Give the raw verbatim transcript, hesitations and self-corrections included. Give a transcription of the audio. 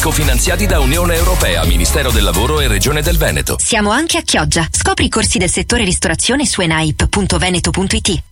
Cofinanziati da Unione Europea, Ministero del Lavoro e Regione del Veneto. Siamo anche a Chioggia. Scopri i corsi del settore ristorazione su enaip punto veneto punto it.